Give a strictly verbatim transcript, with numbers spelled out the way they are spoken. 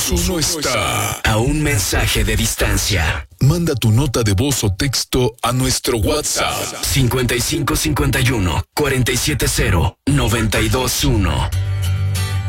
Uno está a un mensaje de distancia. Manda tu nota de voz o texto a nuestro WhatsApp cincuenta y cinco cincuenta y uno cuarenta y siete cero noventa y dos uno.